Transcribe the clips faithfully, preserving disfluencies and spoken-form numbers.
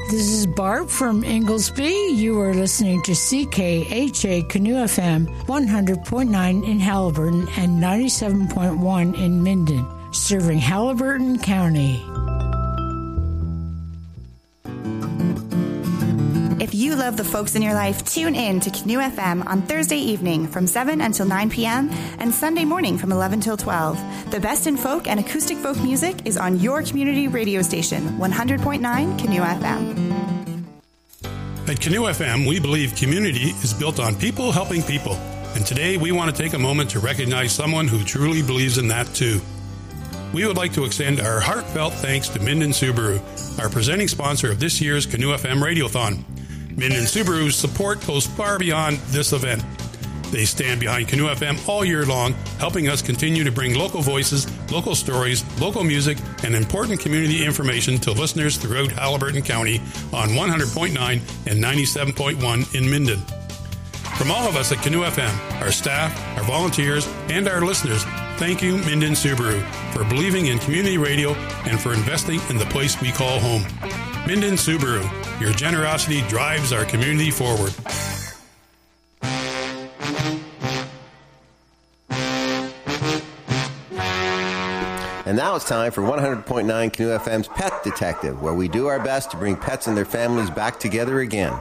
This is Barb from Inglesby. You are listening to C K H A Canoe F M one hundred point nine in Haliburton and ninety-seven point one in Minden, serving Haliburton County. If you love the folks in your life, tune in to Canoe F M on Thursday evening from seven until nine p.m. and Sunday morning from eleven till twelve. The best in folk and acoustic folk music is on your community radio station, one hundred point nine Canoe F M. At Canoe F M, we believe community is built on people helping people. And today we want to take a moment to recognize someone who truly believes in that too. We would like to extend our heartfelt thanks to Minden Subaru, our presenting sponsor of this year's Canoe F M Radiothon. Minden Subaru's support goes far beyond this event. They stand behind Canoe F M all year long, helping us continue to bring local voices, local stories, local music, and important community information to listeners throughout Haliburton County on one hundred point nine and ninety-seven point one in Minden. From all of us at Canoe F M, our staff, our volunteers, and our listeners, thank you, Minden Subaru, for believing in community radio and for investing in the place we call home. Minden Subaru, your generosity drives our community forward. And now it's time for one hundred point nine Canoe F M's Pet Detective, where we do our best to bring pets and their families back together again.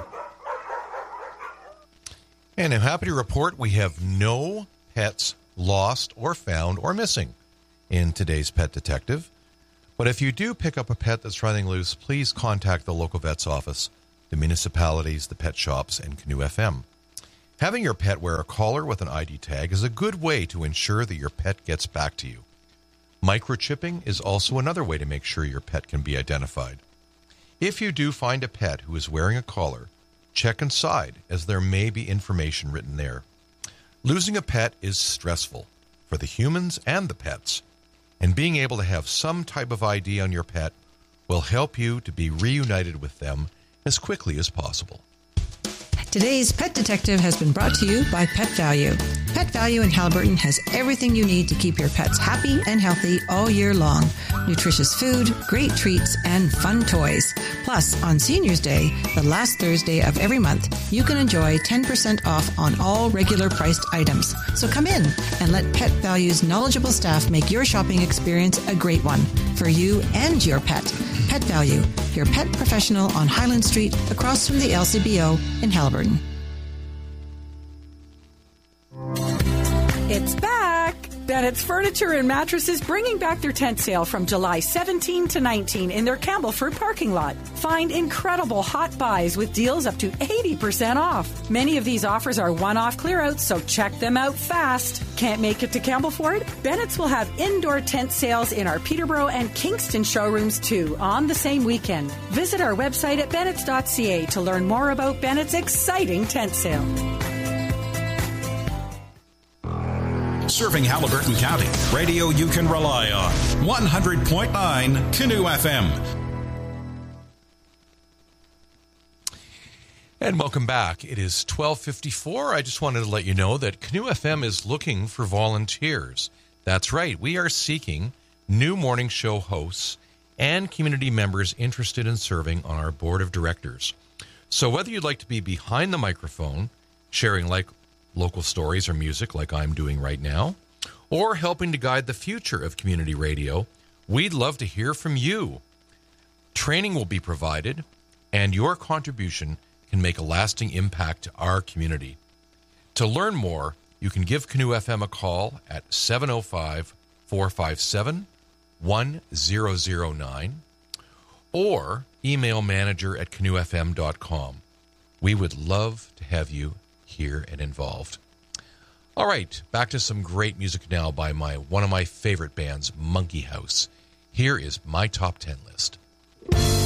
And I'm happy to report we have no pets lost or found or missing in today's Pet Detective. But if you do pick up a pet that's running loose, please contact the local vet's office, the municipalities, the pet shops, and Canoe F M. Having your pet wear a collar with an I D tag is a good way to ensure that your pet gets back to you. Microchipping is also another way to make sure your pet can be identified. If you do find a pet who is wearing a collar, check inside, as there may be information written there. Losing a pet is stressful for the humans and the pets, and being able to have some type of I D on your pet will help you to be reunited with them as quickly as possible. Today's Pet Detective has been brought to you by Pet Value. Pet Value in Haliburton has everything you need to keep your pets happy and healthy all year long. Nutritious food, great treats, and fun toys. Plus, on Seniors Day, the last Thursday of every month, you can enjoy ten percent off on all regular priced items. So come in and let Pet Value's knowledgeable staff make your shopping experience a great one for you and your pet. Pet Value, your pet professional on Highland Street across from the L C B O in Haliburton. It's back! Bennett's Furniture and Mattresses bringing back their tent sale from July seventeenth to nineteenth in their Campbellford parking lot. Find incredible hot buys with deals up to eighty percent off. Many of these offers are one-off clearouts, so check them out fast. Can't make it to Campbellford? Bennett's will have indoor tent sales in our Peterborough and Kingston showrooms too on the same weekend. Visit our website at bennetts dot c a to learn more about Bennett's exciting tent sale. Serving Haliburton County, radio you can rely on. one hundred point nine Canoe F M. And welcome back. It is twelve fifty-four. I just wanted to let you know that Canoe F M is looking for volunteers. That's right. We are seeking new morning show hosts and community members interested in serving on our board of directors. So whether you'd like to be behind the microphone, sharing like local stories or music like I'm doing right now, or helping to guide the future of community radio, we'd love to hear from you. Training will be provided, and your contribution can make a lasting impact to our community. To learn more, you can give Canoe F M a call at seven oh five, four five seven, one zero zero nine or email manager at canoe f m dot com. We would love to have you here and involved. All right, back to some great music now by my one of my favorite bands, Monkey House. Here is my top ten list.